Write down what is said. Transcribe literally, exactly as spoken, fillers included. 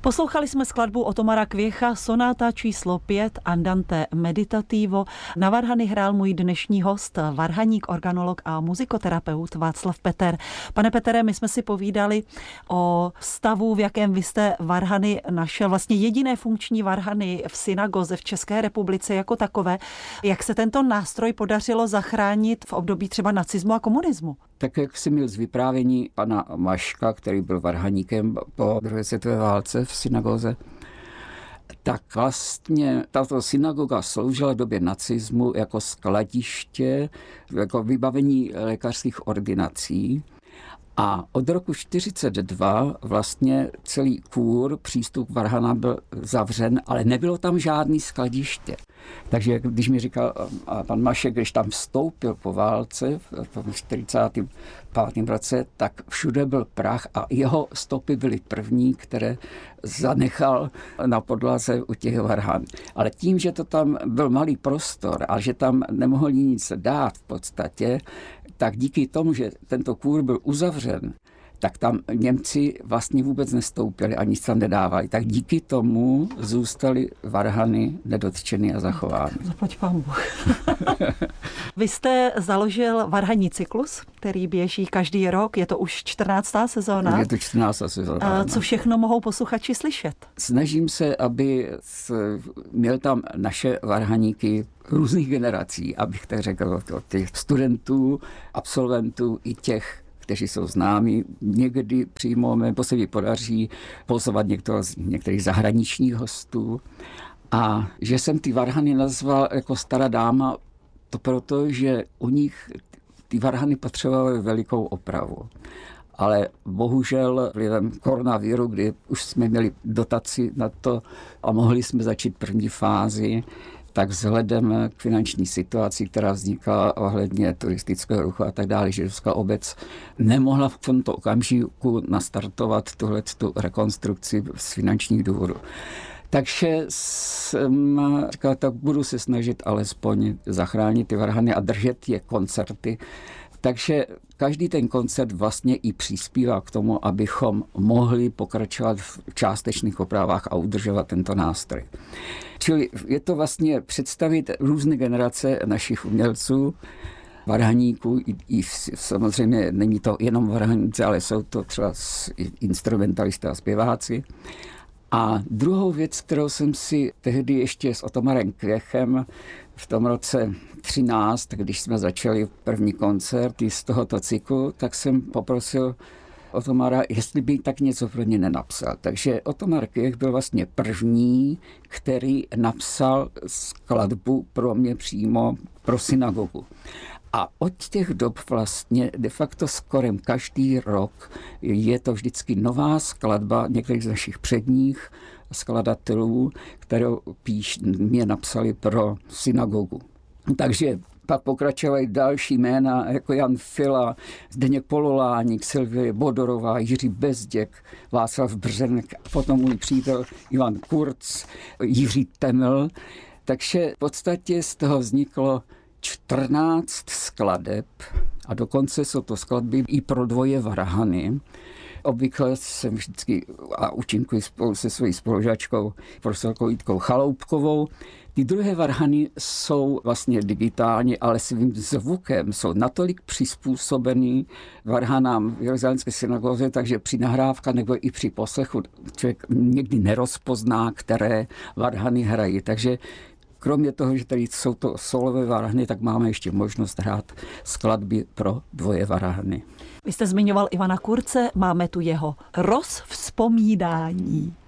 Poslouchali jsme skladbu Otomara Kvěcha, sonáta číslo pět, Andante meditativo. Na varhany hrál můj dnešní host, varhaník, organolog a muzikoterapeut Václav Peter. Pane Petere, my jsme si povídali o stavu, v jakém vy jste varhany našel, vlastně jediné funkční varhany v synagoze v České republice jako takové. Jak se tento nástroj podařilo zachránit v období třeba nacismu a komunismu? Tak jak jsem měl z vyprávění pana Maška, který byl varhaníkem po druhé světové válce v synagoze, tak vlastně tato synagoga sloužila v době nacismu jako skladiště, jako vybavení lékařských ordinací. A od roku čtyřicet dva vlastně celý kůr, přístup k varhanám byl zavřen, ale nebylo tam žádný skladiště. Takže když mi říkal pan Mašek, když tam vstoupil po válce v čtyřicátém pátém roce, tak všude byl prach a jeho stopy byly první, které zanechal na podlaze u těch varhan. Ale tím, že to tam byl malý prostor a že tam nemohli nic dát v podstatě, tak díky tomu, že tento kůr byl uzavřen, tak tam Němci vlastně vůbec nestoupili a nic tam nedávali. Tak díky tomu zůstaly varhany nedotčeny a zachovány. Zaplať pán Bůh. Vy jste založil varhanní cyklus, který běží každý rok. Je to už čtrnáctá sezóna. Je to čtrnáctá sezóna. A co všechno mohou posluchači slyšet? Snažím se, aby měl tam naše varhaníky různých generací, abych tak řekl, od těch studentů, absolventů i těch, kteří jsou známí, někdy přímo, nebo se mi podaří pozvat některých z některých zahraničních hostů. A že jsem ty varhany nazval jako stará dáma, to proto, že u nich ty varhany potřebovaly velikou opravu. Ale bohužel vlivem koronaviru, kdy už jsme měli dotaci na to a mohli jsme začít první fázi, tak vzhledem k finanční situaci, která vznikla ohledně turistického ruchu a tak dále, židovská obec nemohla v tomto okamžiku nastartovat tuhletu rekonstrukci z finančních důvodů. Takže jsem říkal, tak budu se snažit alespoň zachránit ty varhany a držet je koncerty. Takže každý ten koncert vlastně i přispívá k tomu, abychom mohli pokračovat v částečných opravách a udržovat tento nástroj. Čili je to vlastně představit různé generace našich umělců, varhaníků, i, i samozřejmě není to jenom varhaníci, ale jsou to třeba instrumentalisté a zpěváci. A druhou věc, kterou jsem si tehdy ještě s Otomarem Kvěchem v tom roce třináct, když jsme začali první koncert z tohoto cyklu, tak jsem poprosil Otomara, jestli by tak něco pro ně nenapsal. Takže Otomar Kvěch byl vlastně první, který napsal skladbu pro mě přímo pro synagogu. A od těch dob vlastně de facto skoro každý rok je to vždycky nová skladba některých z našich předních skladatelů, kterou píš, mě napsali pro synagogu. Takže pak pokračovaly další jména, jako Jan Fila, Zdeněk Pololáník, Silvie Bodorová, Jiří Bezděk, Václav Břenek, potom můj přítel Ivan Kurz, Jiří Teml. Takže v podstatě z toho vzniklo čtrnáct skladeb a dokonce jsou to skladby i pro dvoje varhany. Obvykle jsem vždycky a účinkuji spolu se svojí spolužačkou profesorkou Jitkou Chaloupkovou. Ty druhé varhany jsou vlastně digitálně, ale svým zvukem jsou natolik přizpůsobený varhanám v Jeruzalémské synagoze, takže při nahrávkách nebo i při poslechu člověk někdy nerozpozná, které varhany hrají. Takže kromě toho, že tady jsou to solové varhany, tak máme ještě možnost hrát skladby pro dvoje varhany. Vy jste zmiňoval Ivana Kurze, máme tu jeho Rozvzpomídání.